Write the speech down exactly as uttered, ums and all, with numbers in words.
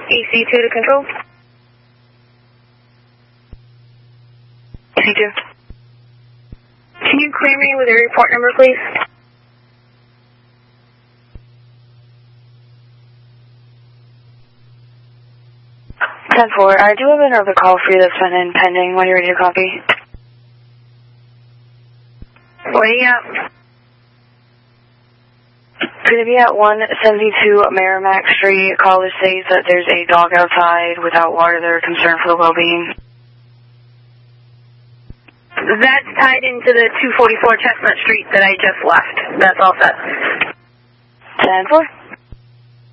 E C two to control. E C two. Can you clear me with your report number, please? ten four, I do have another call for you that's been in pending when you're ready to copy. What do you got? Going to be at one seventy-two Merrimack Street. Caller states that there's a dog outside without water. They're concerned for the well-being. That's tied into the two forty-four Chestnut Street that I just left. That's all set. ten four.